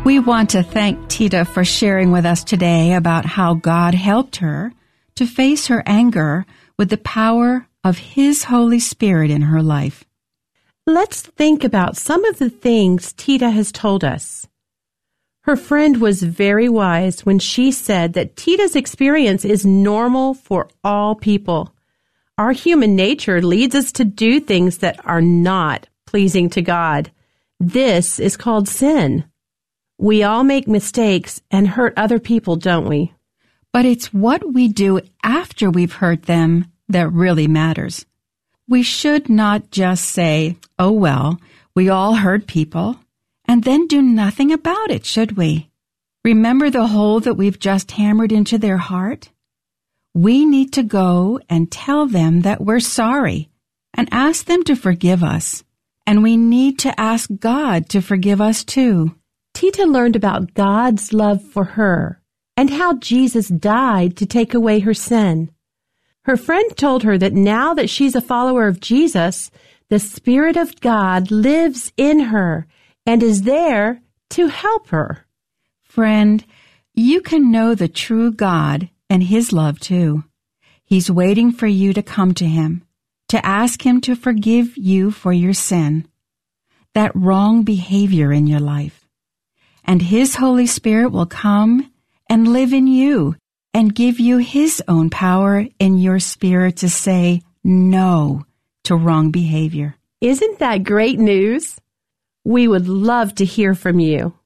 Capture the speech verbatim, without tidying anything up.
We want to thank Tita for sharing with us today about how God helped her to face her anger with the power of His Holy Spirit in her life. Let's think about some of the things Tita has told us. Her friend was very wise when she said that Tita's experience is normal for all people. Our human nature leads us to do things that are not pleasing to God. This is called sin. We all make mistakes and hurt other people, don't we? But it's what we do after we've hurt them that really matters. We should not just say, oh well, we all hurt people, and then do nothing about it, should we? Remember the hole that we've just hammered into their heart? We need to go and tell them that we're sorry and ask them to forgive us. And we need to ask God to forgive us too. Tita learned about God's love for her and how Jesus died to take away her sin. Her friend told her that now that she's a follower of Jesus, the Spirit of God lives in her and is there to help her. Friend, you can know the true God and His love too. He's waiting for you to come to Him, to ask Him to forgive you for your sin, that wrong behavior in your life. And His Holy Spirit will come and live in you and give you His own power in your spirit to say no to wrong behavior. Isn't that great news? We would love to hear from you.